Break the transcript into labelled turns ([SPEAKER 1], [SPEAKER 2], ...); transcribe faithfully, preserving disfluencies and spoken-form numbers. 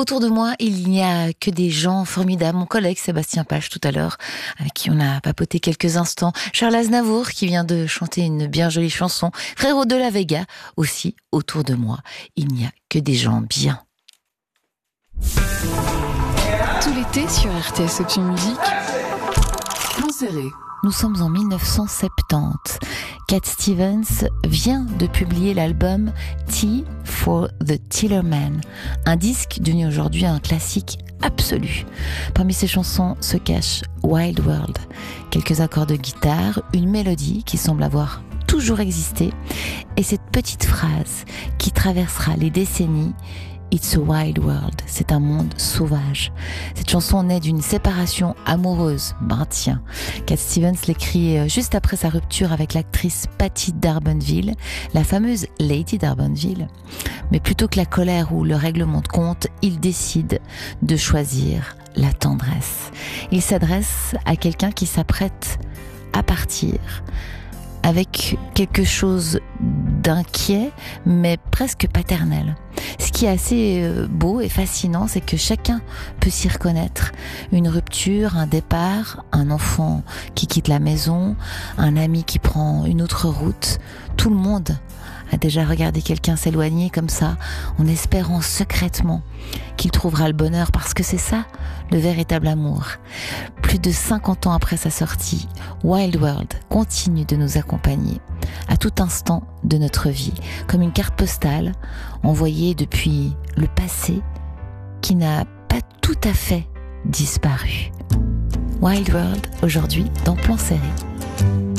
[SPEAKER 1] Autour de moi, il n'y a que des gens formidables. Mon collègue Sébastien Pache tout à l'heure, avec qui on a papoté quelques instants. Charles Aznavour qui vient de chanter une bien jolie chanson. Frérot de la Vega aussi. Autour de moi, il n'y a que des gens bien.
[SPEAKER 2] Tout l'été sur R T S Option Musique. Plan serré.
[SPEAKER 1] Nous sommes en mille neuf cent soixante-dix. Cat Stevens vient de publier l'album Tea for the Tillerman, un disque devenu aujourd'hui un classique absolu. Parmi ses chansons se cache Wild World, quelques accords de guitare, une mélodie qui semble avoir toujours existé, et cette petite phrase qui traversera les décennies: It's a wild world, c'est un monde sauvage. Cette chanson naît d'une séparation amoureuse. Ben tiens, Cat Stevens l'écrit juste après sa rupture avec l'actrice Patty d'Arbanville, la fameuse Lady d'Arbanville. Mais plutôt que la colère ou le règlement de compte, il décide de choisir la tendresse. Il s'adresse à quelqu'un qui s'apprête à partir, avec quelque chose d'inquiet, mais presque paternel. Ce qui est assez beau et fascinant, c'est que chacun peut s'y reconnaître. Une rupture, un départ, un enfant qui quitte la maison, un ami qui prend une autre route. Tout le monde a déjà regardé quelqu'un s'éloigner comme ça, en espérant secrètement qu'il trouvera le bonheur, parce que c'est ça, le véritable amour. Plus de cinquante ans après sa sortie, Wild World continue de nous accompagner à tout instant de notre vie, comme une carte postale envoyée depuis le passé qui n'a pas tout à fait disparu. Wild World, aujourd'hui dans Plan Serré.